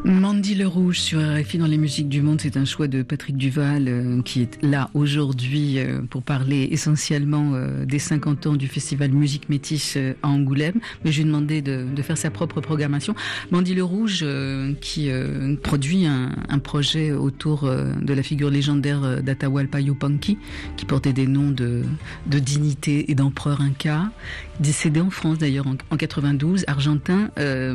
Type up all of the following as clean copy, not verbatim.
Mandy Le Rouge sur RFI dans les musiques du monde, c'est un choix de Patrick Duval qui est là aujourd'hui pour parler essentiellement des 50 ans du festival Musique Métisse à Angoulême. Mais je lui ai demandé de faire sa propre programmation. Mandy Le Rouge qui produit un projet autour de la figure légendaire d'Atahualpa Yupanqui qui portait des noms de dignité et d'empereur inca, décédé en France d'ailleurs en 92, argentin.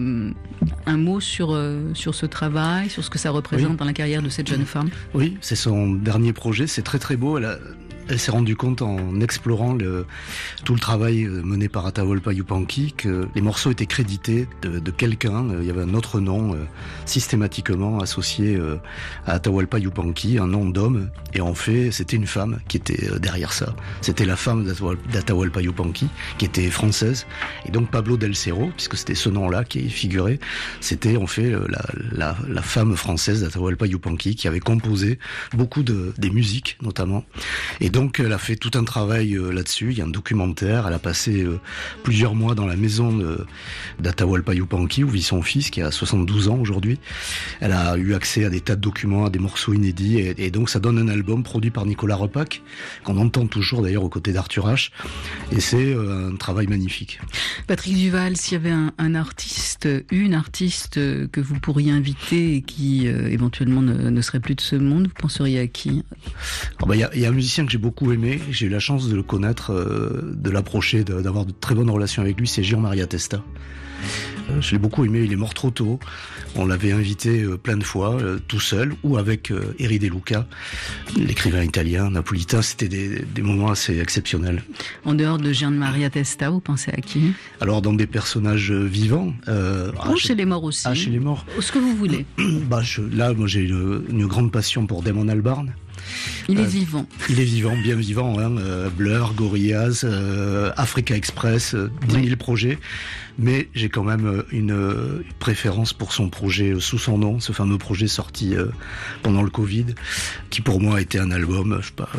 Un mot sur ce travail, sur ce que ça représente dans la carrière de cette jeune femme. Oui, c'est son dernier projet, c'est très très beau. Elle s'est rendue compte en explorant tout le travail mené par Atahualpa Yupanqui que les morceaux étaient crédités de quelqu'un. Il y avait un autre nom systématiquement associé à Atahualpa Yupanqui, un nom d'homme. Et en fait, c'était une femme qui était derrière ça. C'était la femme d'Atahualpa Yupanqui, qui était française. Et donc Pablo del Cerro, puisque c'était ce nom-là qui figurait, c'était en fait la femme française d'Atahualpa Yupanqui qui avait composé beaucoup des musiques notamment. Et donc elle a fait tout un travail là-dessus, il y a un documentaire, elle a passé plusieurs mois dans la maison d'Atahualpa Yupanqui où vit son fils qui a 72 ans aujourd'hui. Elle a eu accès à des tas de documents, à des morceaux inédits et donc ça donne un album produit par Nicolas Repac qu'on entend toujours d'ailleurs aux côtés d'Arthur H et c'est un travail magnifique. Patrick Duval, s'il y avait un artiste, une artiste que vous pourriez inviter et qui éventuellement ne serait plus de ce monde, vous penseriez à qui? Il y a un musicien que j'ai beaucoup aimé, j'ai eu la chance de le connaître, de l'approcher, d'avoir de très bonnes relations avec lui, c'est Gian Maria Testa. Je l'ai beaucoup aimé, il est mort trop tôt. On l'avait invité plein de fois, tout seul, ou avec Eri De Luca, l'écrivain italien, napolitain. C'était des moments assez exceptionnels. En dehors de Gian Maria Testa, vous pensez à qui? Alors, dans des personnages vivants. Ou chez les morts aussi. Chez les morts. Ce que vous voulez. Moi j'ai une grande passion pour Damon Albarn. Il est vivant. Il est vivant, bien vivant. Blur, Gorillaz, Africa Express, 10 000 projets. Mais j'ai quand même une préférence pour son projet sous son nom, ce fameux projet sorti pendant le Covid, qui pour moi était un album,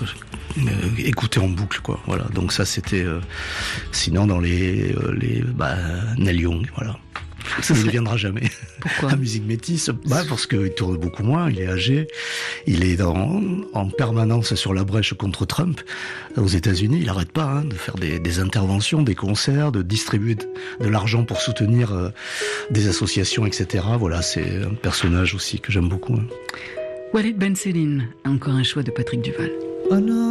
écouté en boucle, quoi. Voilà. Donc ça c'était. Sinon dans Neil Young, voilà. Ça ne viendra jamais. Pourquoi? La musique métisse, parce qu'il tourne beaucoup moins, il est âgé, il est en permanence sur la brèche contre Trump aux États-Unis. Il n'arrête pas de faire des interventions, des concerts, de distribuer de l'argent pour soutenir des associations, etc. Voilà, c'est un personnage aussi que j'aime beaucoup. Walid Ben Céline, encore un choix de Patrick Duval. Oh non.